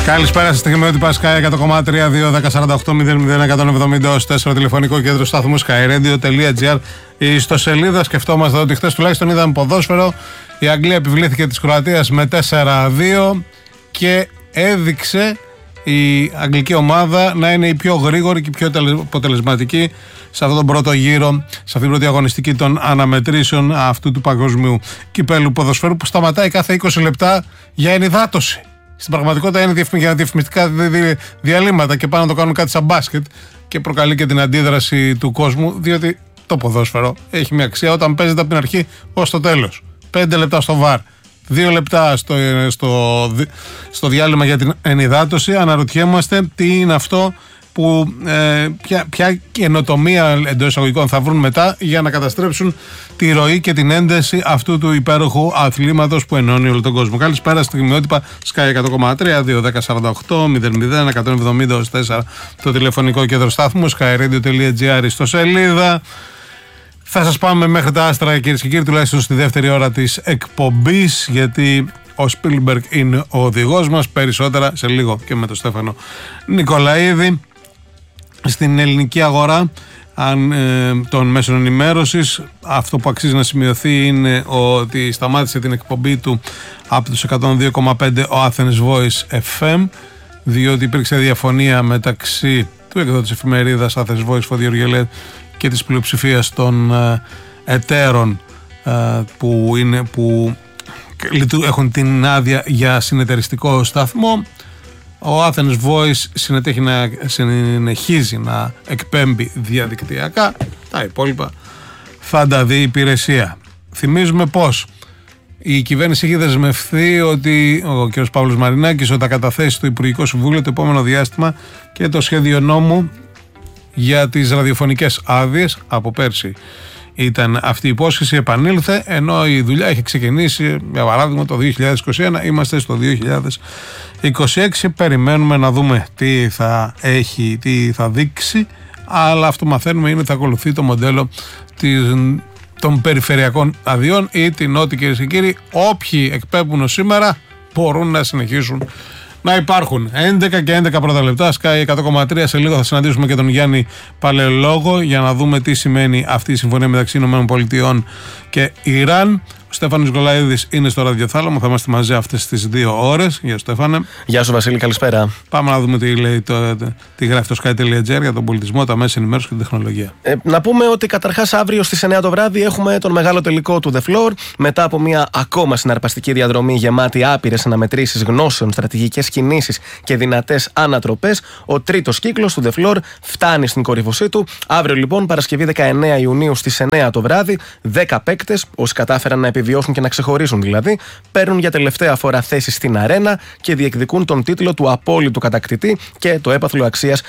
Καλησπέρα σας, στιγμιότυπα Sky 100,3-2-10-48-00-170 τηλεφωνικό κέντρο σταθμού skyradio.gr. Η ιστοσελίδα, σκεφτόμαστε ότι χθες τουλάχιστον είδαμε ποδόσφαιρο. Η Αγγλία επιβλήθηκε της Κροατίας με 4-2 και έδειξε η αγγλική ομάδα να είναι η πιο γρήγορη και η πιο αποτελεσματική σε αυτόν τον πρώτο γύρο, σε αυτήν την πρώτη αγωνιστική των αναμετρήσεων αυτού του παγκόσμιου κυπέλου ποδοσφαίρου που σταματάει κάθε 20 λεπτά για ενυδάτωση. Στην πραγματικότητα είναι για διαφημιστικά διαλύματα και πάνε να το κάνουν κάτι σαν μπάσκετ και προκαλεί και την αντίδραση του κόσμου, διότι το ποδόσφαιρο έχει μια αξία όταν παίζεται από την αρχή ως το τέλος. 5 λεπτά στο βαρ, 2 λεπτά στο διάλειμμα για την ενυδάτωση. Αναρωτιέμαστε τι είναι αυτό που ποια καινοτομία εντός εισαγωγικών θα βρουν μετά για να καταστρέψουν τη ροή και την ένταση αυτού του υπέροχου αθλήματος που ενώνει όλο τον κόσμο. Καλησπέρα, στιγμιότυπα Sky 100,3-2-10-48-001-170-4 το τηλεφωνικό κέντρο στάθμου skyradio.gr στο σελίδα. Θα σας πάμε μέχρι τα άστρα, κυρίες και κύριοι, τουλάχιστον στη δεύτερη ώρα της εκπομπής, γιατί ο Σπίλμπεργκ είναι ο οδηγός μας. Περισσότερα σε λίγο και με τον Στέφανο Νικολαίδη. Στην ελληνική αγορά των μέσων ενημέρωσης, αυτό που αξίζει να σημειωθεί είναι ότι σταμάτησε την εκπομπή του από τους 102,5 ο Athens Voice FM, διότι υπήρξε διαφωνία μεταξύ του εκδότης εφημερίδας Athens Voice Φωδιοργελέ και της πλειοψηφίας των εταίρων που έχουν την άδεια για συνεταιριστικό σταθμό. Ο Athens Voice συνεχίζει να εκπέμπει διαδικτυακά. Τα υπόλοιπα θα τα δει η υπηρεσία. Θυμίζουμε πως η κυβέρνηση έχει δεσμευθεί ότι ο κ. Παύλος Μαρινάκης θα καταθέσει στο Υπουργικό Συμβούλιο το επόμενο διάστημα και το σχέδιο νόμου για τις ραδιοφωνικές άδειες. Από πέρσι ήταν αυτή η υπόσχεση, επανήλθε, ενώ η δουλειά έχει ξεκινήσει, για παράδειγμα, το 2021, είμαστε στο 2026, περιμένουμε να δούμε τι θα έχει, τι θα δείξει, αλλά αυτό μαθαίνουμε είναι ότι θα ακολουθεί το μοντέλο των περιφερειακών αδειών ή την ό,τι, κυρίες και κύριοι, όποιοι εκπέμπουν σήμερα μπορούν να συνεχίσουν να υπάρχουν. 11 και 11 πρώτα λεπτά, Sky 100,3. Σε λίγο θα συναντήσουμε και τον Γιάννη Παλαιολόγο για να δούμε τι σημαίνει αυτή η συμφωνία μεταξύ ΗΠΑ και Ιράν. Ο Στέφανος Νικολαίδης είναι στο ραδιοθάλαμο, θα είμαστε μαζί αυτές τις 2 ώρες. Γεια σου, Στέφανε. Γεια σου, Βασίλη, καλησπέρα. Πάμε να δούμε τι γράφει το Sky.gr για τον πολιτισμό, τα μέσα ενημέρωσης και την τεχνολογία. Να πούμε ότι καταρχάς αύριο στις 9 το βράδυ έχουμε τον μεγάλο τελικό του The Floor. Μετά από μια ακόμα συναρπαστική διαδρομή γεμάτη άπειρες αναμετρήσεις γνώσεων, στρατηγικές κινήσεις και δυνατές ανατροπές, ο τρίτος κύκλος του The Floor φτάνει στην κορύφωσή του. Αύριο λοιπόν, Παρασκευή 19 Ιουνίου στις 9 το βράδυ, 10 παίκτες, όσοι κατάφεραν να επιβιώσουν και να ξεχωρίσουν δηλαδή, παίρνουν για τελευταία φορά θέση στην αρένα και διεκδικούν τον τίτλο του απόλυτου κατακτητή και το έπαθλο αξίας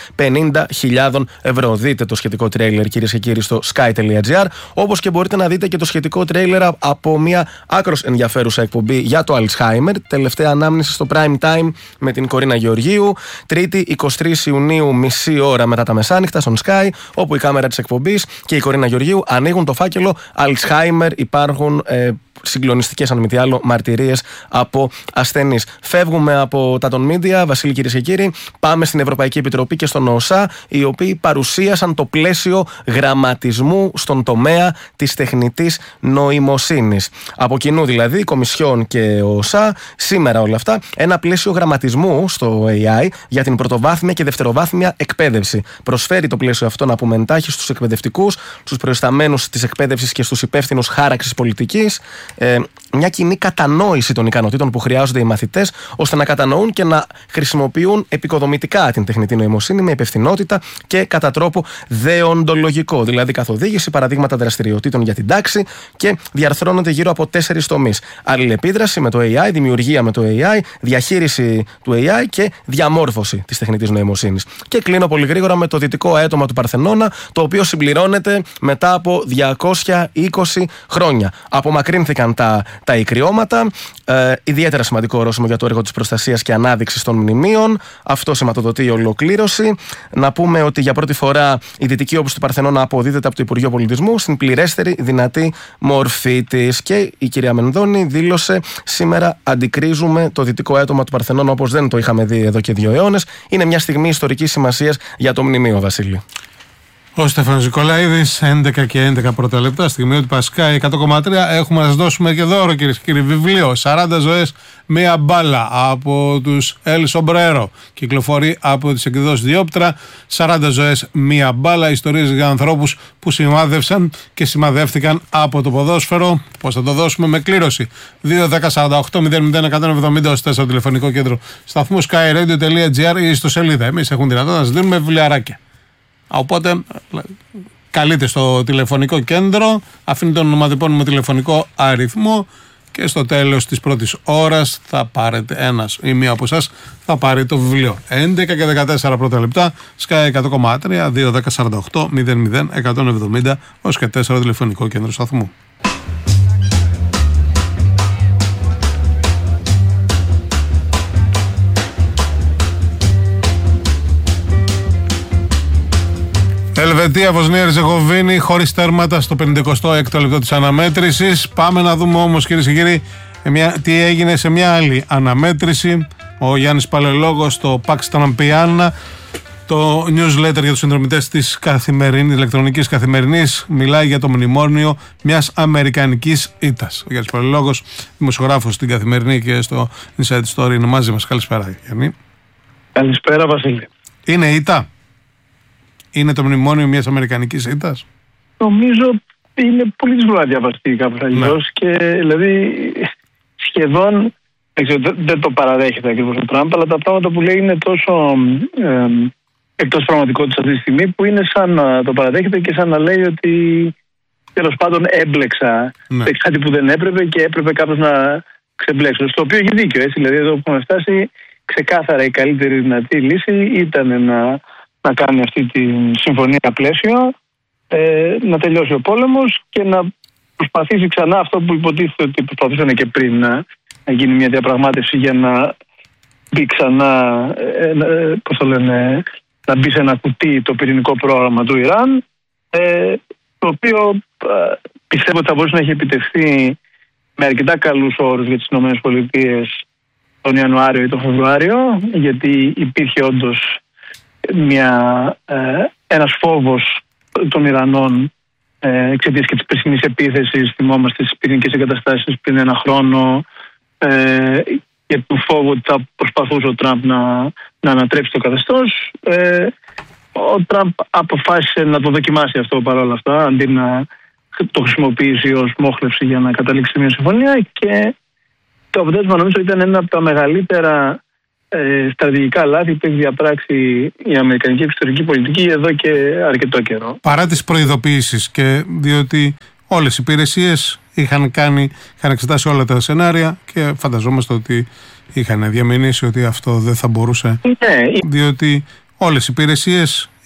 50.000 ευρώ. Δείτε το σχετικό τρέιλερ, κυρίες και κύριοι, στο sky.gr, όπως και μπορείτε να δείτε και το σχετικό τρέιλερ από μια άκρως ενδιαφέρουσα εκπομπή για το Alzheimer, τελευταία ανάμνηση στο Prime Time με την Κορίνα Γεωργίου, Τρίτη 23 Ιουνίου, μισή ώρα μετά τα μεσάνυχτα, στον Sky, όπου η κάμερα της εκπομπής και η Κορίνα Γεωργίου ανοίγουν το φάκελο Alzheimer. Υπάρχουν συγκλονιστικές, αν μη τι άλλο, μαρτυρίες από ασθενείς. Φεύγουμε από τα των media, Βασίλη, κυρίες και κύριοι, πάμε στην Ευρωπαϊκή Επιτροπή και στον ΟΣΑ, οι οποίοι παρουσίασαν το πλαίσιο γραμματισμού στον τομέα της τεχνητής νοημοσύνης. Από κοινού δηλαδή, η Κομισιόν και ο ΟΣΑ, σήμερα όλα αυτά, ένα πλαίσιο γραμματισμού στο AI για την πρωτοβάθμια και δευτεροβάθμια εκπαίδευση. Προσφέρει το πλαίσιο αυτό, να πούμε εντάχει, στους εκπαιδευτικούς, στους προϊσταμένους της εκπαίδευσης και στους υπεύθυνους χάραξης πολιτικής, μια κοινή κατανόηση των ικανοτήτων που χρειάζονται οι μαθητές, ώστε να κατανοούν και να χρησιμοποιούν επικοδομητικά την τεχνητή νοημοσύνη με υπευθυνότητα και κατά τρόπο δεοντολογικό. Δηλαδή, καθοδήγηση, παραδείγματα δραστηριοτήτων για την τάξη, και διαρθρώνονται γύρω από 4 τομείς. Αλληλεπίδραση με το AI, δημιουργία με το AI, διαχείριση του AI και διαμόρφωση της τεχνητής νοημοσύνης. Και κλείνω πολύ γρήγορα με το δυτικό αέτομα του Παρθενώνα, το οποίο συμπληρώνεται μετά από 220 χρόνια. Απομακρύνθηκε αυξήθηκαν τα ικριώματα. Ιδιαίτερα σημαντικό ορόσημο για το έργο της προστασίας και ανάδειξης των μνημείων. Αυτό σηματοδοτεί η ολοκλήρωση. Να πούμε ότι για πρώτη φορά η Δυτική Όψη του Παρθενώνα αποδίδεται από το Υπουργείο Πολιτισμού στην πληρέστερη δυνατή μορφή της. Και η κυρία Μενδώνη δήλωσε: σήμερα αντικρίζουμε το δυτικό έτομα του Παρθενώνα όπως δεν το είχαμε δει εδώ και 2 αιώνες. Είναι μια στιγμή ιστορικής σημασίας για το μνημείο, Βασίλη. Ο Στέφανος Νικολαίδης, 11 και 11 πρώτα λεπτά, στιγμή ότι Πασκάι 100,3. Έχουμε να σας δώσουμε και δώρο, κυρίες και κύριοι, βιβλίο 40 ζωές, μία μπάλα από τους El Sombrero. Κυκλοφορεί από τις εκδόσεις Διόπτρα. 40 ζωές, μία μπάλα. Ιστορίες για ανθρώπους που σημάδευσαν και σημαδεύτηκαν από το ποδόσφαιρο. Πώς θα το δώσουμε? Με κλήρωση. 2-10-48-00-170 στο τηλεφωνικό κέντρο σταθμού skyradio.gr ή στο σελίδα. Εμείς έχουμε δυνατότητα να σας δίνουμε βιβλιαράκια. Οπότε καλείτε στο τηλεφωνικό κέντρο, αφήνετε τον ονοματεπώνυμο τηλεφωνικό αριθμό και στο τέλος της πρώτης ώρας θα πάρετε ένας ή μία από εσάς θα πάρει το βιβλίο. 11 και 14 πρώτα λεπτά, Sky 100,3, 2-10-48-00-170 ως και 4 τηλεφωνικό κέντρο σταθμού. Ελβετία, Βοσνία, Ερζεγοβίνη, χωρίς τέρματα στο 56ο λεπτό της αναμέτρησης. Πάμε να δούμε όμως, κυρίες και κύριοι, τι έγινε σε μια άλλη αναμέτρηση. Ο Γιάννης Παλαιολόγος στο Pax Trampiana, το newsletter για τους συνδρομητές της καθημερινής, ηλεκτρονικής καθημερινής, μιλάει για το μνημόνιο μιας αμερικανικής ήττας. Ο Γιάννης Παλαιολόγος, δημοσιογράφος στην Καθημερινή και στο Inside Story, είναι μαζί μας. Καλησπέρα, Γιάννη. Καλησπέρα, Βασίλη. Είναι ήττα? Είναι το μνημόνιο μιας αμερικανικής ήττας? Νομίζω είναι πολύ δύσκολο να διαβαστεί κάπως αλλιώς και δηλαδή σχεδόν δεν το παραδέχεται ακριβώς ο Τραμπ, αλλά τα πράγματα που λέει είναι τόσο εκτός πραγματικότητας αυτή τη στιγμή που είναι σαν να το παραδέχεται και σαν να λέει ότι τέλος πάντων έμπλεξα σε κάτι που δεν έπρεπε και έπρεπε κάπως να ξεμπλέξω. Στο οποίο έχει δίκιο, έτσι, δηλαδή εδώ που έχουμε φτάσει ξεκάθαρα η καλύτερη δυνατή λύση ήταν να κάνει αυτή τη συμφωνία πλαίσιο, να τελειώσει ο πόλεμος και να προσπαθήσει ξανά αυτό που υποτίθεται ότι προσπαθούσαν και πριν, να γίνει μια διαπραγμάτευση για να μπει ξανά, να μπει σε ένα κουτί το πυρηνικό πρόγραμμα του Ιράν, το οποίο πιστεύω ότι θα μπορούσε να έχει επιτευχθεί με αρκετά καλούς όρους για τις ΗΠΑ τον Ιανουάριο ή τον Φεβρουάριο, γιατί υπήρχε όντως ένας φόβος των Ιρανών εξαιτίας και της περσινής επίθεσης. Θυμόμαστε τις πυρηνικές εγκαταστάσεις πριν ένα χρόνο και του φόβου ότι θα προσπαθούσε ο Τραμπ να ανατρέψει το καθεστώς. Ο Τραμπ αποφάσισε να το δοκιμάσει αυτό παρόλα αυτά, αντί να το χρησιμοποιήσει ως μόχλευση για να καταλήξει σε μια συμφωνία, και το αποτέλεσμα νομίζω ήταν ένα από τα μεγαλύτερα στρατηγικά λάθη που έχει διαπράξει η αμερικανική εξωτερική πολιτική εδώ και αρκετό καιρό. Παρά τις προειδοποιήσεις και διότι όλες οι υπηρεσίες είχαν εξετάσει όλα τα σενάρια και φανταζόμαστε ότι είχαν διαμηνήσει ότι αυτό δεν θα μπορούσε, διότι όλες οι υπηρεσίες